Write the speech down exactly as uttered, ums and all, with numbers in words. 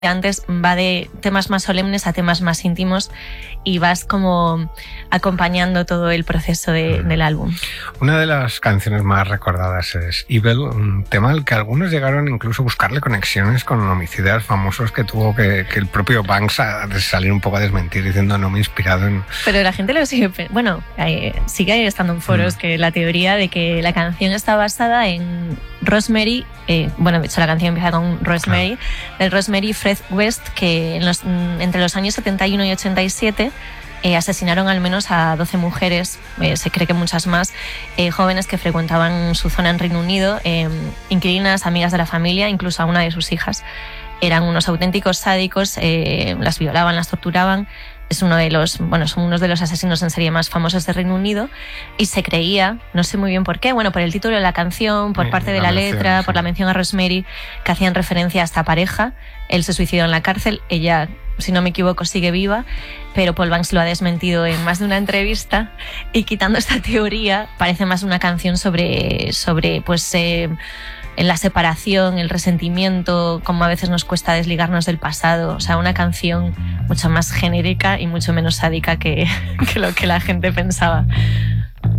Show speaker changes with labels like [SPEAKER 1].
[SPEAKER 1] antes, va de temas más solemnes a temas más íntimos y vas como acompañando todo el proceso de, del álbum.
[SPEAKER 2] Una de las canciones más recordadas es Evil, un tema al que algunos llegaron incluso a buscarle conexiones con homicidas famosos que tuvo que, que el propio Banks a salir un poco a desmentir diciendo no me he inspirado en...
[SPEAKER 1] Pero la gente lo sigue... Bueno, sigue estando en foros mm. que la teoría de que la canción está basada en Rosemary, eh, bueno, de hecho la canción empieza con Rosemary, ah. del Rosemary Fred West, que en los, entre los años setenta y uno y ochenta y siete eh, asesinaron al menos a doce mujeres, eh, se cree que muchas más, eh, jóvenes que frecuentaban su zona en Reino Unido, eh, inquilinas, amigas de la familia, incluso a una de sus hijas. Eran unos auténticos sádicos, eh, las violaban, las torturaban. Es uno de los, bueno, son unos de los asesinos en serie más famosos de Reino Unido y se creía, no sé muy bien por qué, bueno, por el título de la canción, por sí, parte de la, la mención, letra, sí. por la mención a Rosemary, que hacían referencia a esta pareja. Él se suicidó en la cárcel, ella, si no me equivoco, sigue viva, pero Paul Banks lo ha desmentido en más de una entrevista y quitando esta teoría, parece más una canción sobre, sobre pues... Eh, en la separación, el resentimiento, como a veces nos cuesta desligarnos del pasado. O sea, una canción mucho más genérica y mucho menos sádica que, que lo que la gente pensaba.